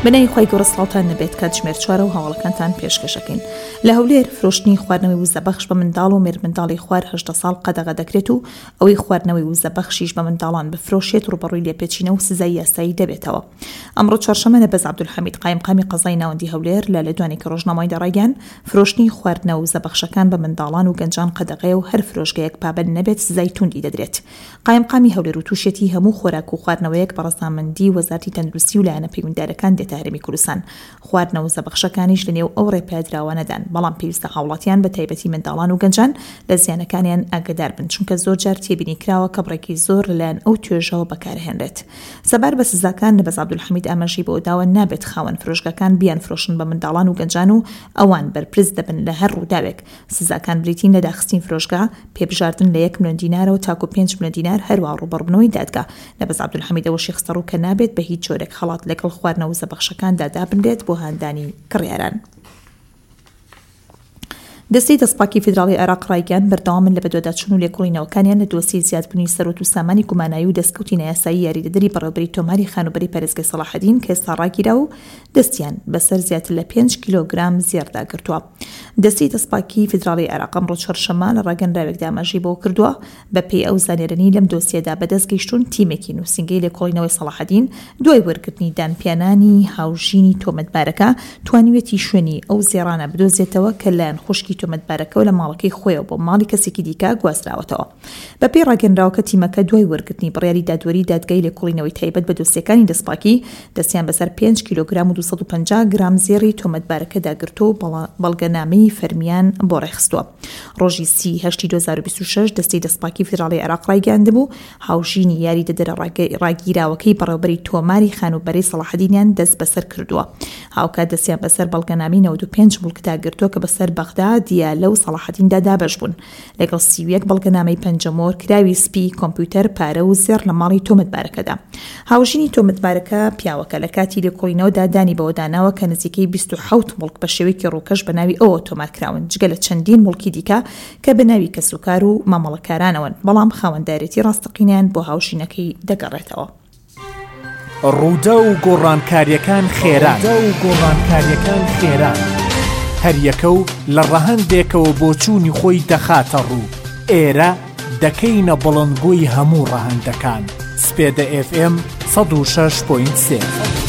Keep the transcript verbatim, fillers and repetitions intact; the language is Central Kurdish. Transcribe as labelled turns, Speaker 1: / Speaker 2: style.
Speaker 1: بنەی خۆی گەڕستڵاتان نەبێت کات ژمێر چوارە و هەواڵەکانتان پێشکەشەکەین. لە هەولێر فرۆشتنی خواردنەوەی وزەبەخش بە منداڵ و مێرمنداڵی خوار هەژدە ساڵ قەدەغە دەکرێت و ئەوەی خواردنەوەی وزەبەخشیش بە منداڵان بفرۆشێت ڕوبەڕووی لێپێچینە و سزای یاسایی دەبێتەوە. ئەمڕۆ چوارشەممە نەبەز عەبدولحەمید قایمقامی قەزای ناوەندی هەولێر لە لەدوانی کە ڕۆژنامەی دەڕایگەیان فرۆشتنی خواردنەوە وزەبەخشەکان بە منداڵان و گەنجان قەدەغەیە و هەر فرۆشگەیەک پابەند نەبێت سزای توندی دەدرێت. قایمقامی هەولێر و تووشێتی هەموو خۆراک و خواردنەوەیەک بە ڕەزامەندی وەزارەتی تەندروستی و لایەنە پەیوەنددارەکان دێتە هەرێمی کوردستان. خواردنەوە وزەبەخشەکانیش لەنێو ئەو ڕێپێدراوانەدان، بەڵام پێویستە هاوڵاتیان بە تایبەتی منداڵان و گەنجان لە زیانەکانیان ئاگادار بن، چونکە زۆر جار تێبینی کراوە کە بڕێکی زۆر لەلایەن ئەو توێژەوە بەکارهێنرێت. سەبار بە سزاکان نەبەز عەبدولحەمید ئاماژەی بۆ داوە نابێت خاوەن فرۆشگاکان بیان فرۆشن بە منداڵان و گەنجان و ئەوان بەرپرس دەبن لە هەر ڕووداوێک. سزاکان بریتین لە داخستین فرۆشگا، پێبژاردن لە یەک ملیۆن دینارەوە تاکو پێنج ملیۆن دینار، هەروە ڕوبەڕبوونەوەی دادگا. نەبەز عەبدولحەمید ئەوەشی خستەڕوو کە نابێت بە هیچ جۆرێک خەڵات لەگەڵ خواردنەوە وزەبەخشەکاندا دابنرێت بۆ هاندانی کڕیاران. دەستەی دەستپاکی فیدراڵی عێراق ڕایگەیان بەردەوامن لە بەدواداچوون و لێکۆڵینەوەکانیان لە دۆسیی زیادبوونی سەرۆت و سامانی گومانایی و دەستکەوتی نایاسایی یاریدەدەری بەڕێوەبەری تۆماری خانوبەری پارێزگای سەلاحەدین کە ئێستا ڕاگیرا و دەستیان بەسەر زیاتر لە پێنج کیلۆگرام زێڕدا گرتووە. دەستەی دەستپاکی فیدراڵی عێراق ئەمڕۆ چوارشەممە لە ڕاگەندراوێک داماژەی بۆ کردووە. بە پێی ئەو زانێرەنی لەم دۆسیەدا بەدەست گەیشتون تیمێکی نووسینگەی لێکۆڵینەوەی سەلاحەدین دوای وەرگرتنی دانپیانانی هاوژینی تۆمەتبارەکە توانیوێتی شوێنی ئەو زێڕانە بدۆزێتەوە کە لایەن خوشکی تۆمەتبارەکە لە ماڵەکەی خۆیەوە بۆ ماڵی کەسێکی دیکە گواستراوەتەوە. بە پێی ڕاگەنراوەکە تیمەکە دوای وەرگرتنی بڕیاری دادوەری دادگای لێکۆڵینەوەی تایبەت بە دۆسیەکانی دەستپاکی دەستیان بەسەر پێنج کیلۆگرام و دووسەد و پەنجا گرام زێڕی تۆمەتبارەکە داگرتو و بەڵگەنامەی فەرمیان بۆ ڕێخستووە. ڕۆژی سی هەشتی دوو هەزار و بیست و شەش دەستەی دەستپاکی فیدراڵی عێراق ڕایگەیاندبوو هاوژینی یاریدەدەرە ڕاگیراوەکەی بەڕێوەبەری تۆماری خانوبەری سەلاحەدینیان دەست بەسەر کردووە. هاوکات دەستیان بەسەر بەڵگەنامەی نەوەد و پێنج مڵکدا گرتووە کە بەسەر بەغدا، دیالە و سەلاحەدیندا دابەش بوون. لەگەڵ سی و یەک بەڵگەنامەی پەنجەمۆر، کراوی سپی، کۆمپیوتەر، پارە و زێڕ لە ماڵی تۆمەتبارەکەدا. هاوژینی تۆمەتبارەکە پیاوەکە لە کاتی لێکۆڵینەوەدا دانی بەوە داناوە کە نزیکەی بیست و حەوت مڵک بە شێوەیەکی ڕووکەش بە ناوی ئەوە تۆمارکراون، جگە لە چەندین مڵکی دیکە کە بە ناوی کەسوکار و مامەڵەکارانەوەن، بەڵام خاوەندارێتی ڕاستەقینیان بۆ هاوژینەکەی دەگەڕێتەوە.
Speaker 2: ڕوودا و گۆڕانکاریەکان خێران و گۆڕانکاریەکان خێران هەر یەکە و لە ڕەهەندێکەوە بۆ چوونی خۆی دەخاتە ڕوو. ئێرە دەکەینە بڵندگۆی هەموو ڕەهەندەکان. سپێدە ئێف ئێم سەد و شەش پۆینت سێ.